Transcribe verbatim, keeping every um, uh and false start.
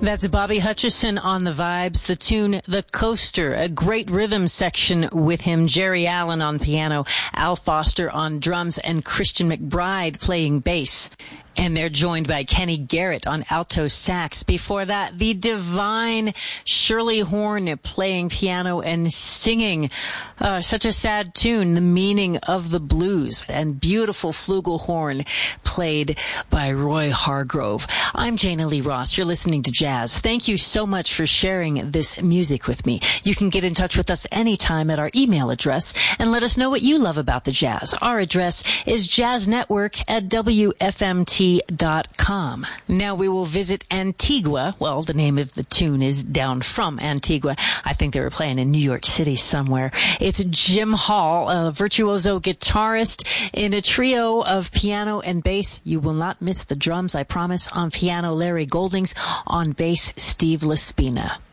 That's Bobby Hutcherson on the vibes. The tune, The Coaster, a great rhythm section with him. Jerry Allen on piano, Al Foster on drums, and Christian McBride playing bass. And they're joined by Kenny Garrett on alto sax. Before that, the divine Shirley Horn playing piano and singing uh, such a sad tune, The Meaning of the Blues, and beautiful flugelhorn played by Roy Hargrove. I'm Jana Lee Ross. You're listening to Jazz. Thank you so much for sharing this music with me. You can get in touch with us anytime at our email address and let us know what you love about the jazz. Our address is jazznetwork at W F M T dot com. Now we will visit Antigua. Well, the name of the tune is Down from Antigua. I think they were playing in New York City somewhere. It's Jim Hall, a virtuoso guitarist in a trio of piano and bass. You will not miss the drums, I promise. On piano, Larry Goldings. On bass, Steve Laspina.